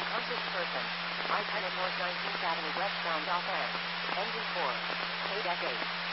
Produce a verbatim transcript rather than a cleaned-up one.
unconscious person. I ten North nineteenth Avenue Westbound off air. Engine four. K-Deck eight.